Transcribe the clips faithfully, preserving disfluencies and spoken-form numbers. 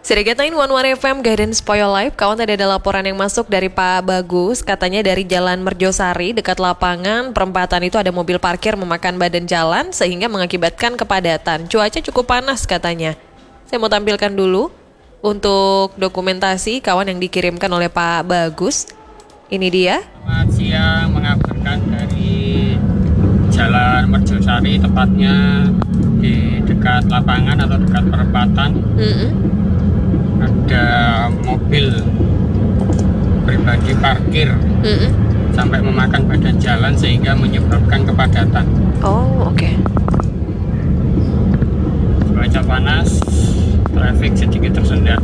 Sirigatain One One F M Guidance for Your Life. Kawan, tadi ada laporan yang masuk dari Pak Bagus. Katanya dari Jalan Merjosari dekat lapangan perempatan itu ada mobil parkir memakan badan jalan sehingga mengakibatkan kepadatan. Cuaca cukup panas katanya. Saya mau tampilkan dulu untuk dokumentasi kawan yang dikirimkan oleh Pak Bagus. Ini dia. Selamat siang, mengabarkan dari Jalan Merjosari, tepatnya di dekat lapangan atau dekat perempatan. Mm-hmm. Ada mobil pribadi parkir mm-hmm. sampai memakan badan jalan sehingga menyebabkan kepadatan. Oh, oke. Okay. Cuaca panas, traffic sedikit tersendat.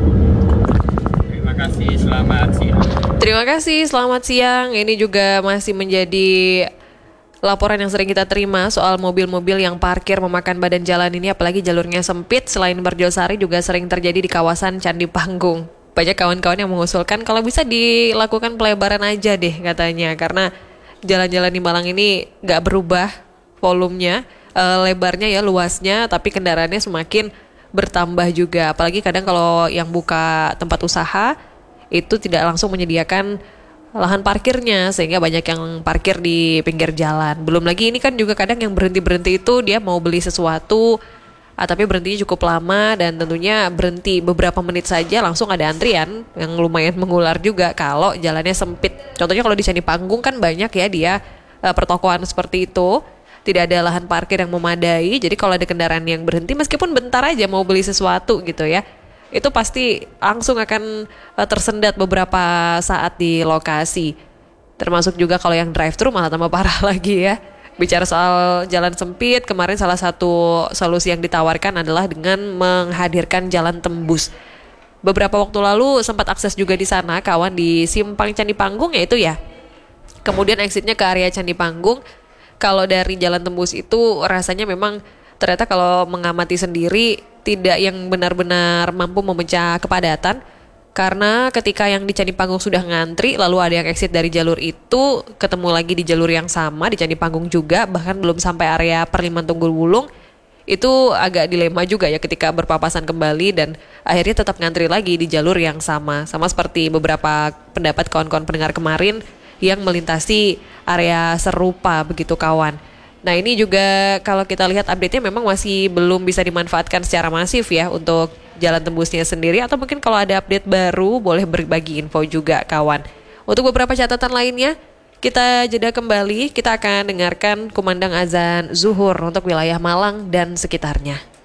Terima kasih, selamat siang. Terima kasih, selamat siang. Ini juga masih menjadi laporan yang sering kita terima soal mobil-mobil yang parkir memakan badan jalan ini, apalagi jalurnya sempit. Selain Merjosari juga sering terjadi di kawasan Candi Panggung. Banyak kawan-kawan yang mengusulkan kalau bisa dilakukan pelebaran aja deh katanya, karena jalan-jalan di Malang ini gak berubah volumenya, e, lebarnya ya, luasnya, tapi kendaraannya semakin bertambah juga. Apalagi kadang kalau yang buka tempat usaha itu tidak langsung menyediakan lahan parkirnya, sehingga banyak yang parkir di pinggir jalan. Belum lagi ini kan juga kadang yang berhenti-berhenti itu dia mau beli sesuatu, ah, tapi berhentinya cukup lama dan tentunya berhenti beberapa menit saja langsung ada antrian yang lumayan mengular juga kalau jalannya sempit. Contohnya kalau di Candi Panggung kan banyak ya dia uh, pertokoan seperti itu, tidak ada lahan parkir yang memadai. Jadi kalau ada kendaraan yang berhenti meskipun bentar aja mau beli sesuatu gitu ya, itu pasti langsung akan uh, tersendat beberapa saat di lokasi. Termasuk juga kalau yang drive-thru malah tambah parah lagi ya. Bicara soal jalan sempit, kemarin salah satu solusi yang ditawarkan adalah dengan menghadirkan jalan tembus. Beberapa waktu lalu sempat akses juga di sana, kawan, di simpang Candi Panggung ya itu ya. Kemudian exitnya ke area Candi Panggung. Kalau dari jalan tembus itu rasanya memang ternyata kalau mengamati sendiri tidak yang benar-benar mampu memecah kepadatan, karena ketika yang di Candi Panggung sudah ngantri lalu ada yang exit dari jalur itu ketemu lagi di jalur yang sama di Candi Panggung juga, bahkan belum sampai area Perliman Tunggul Wulung, itu agak dilema juga ya ketika berpapasan kembali dan akhirnya tetap ngantri lagi di jalur yang sama. Sama seperti beberapa pendapat kawan-kawan pendengar kemarin yang melintasi area serupa begitu kawan. Nah ini juga kalau kita lihat update-nya memang masih belum bisa dimanfaatkan secara masif ya untuk jalan tembusnya sendiri, atau mungkin kalau ada update baru boleh berbagi info juga kawan. Untuk beberapa catatan lainnya kita jeda kembali, kita akan dengarkan kumandang azan zuhur untuk wilayah Malang dan sekitarnya.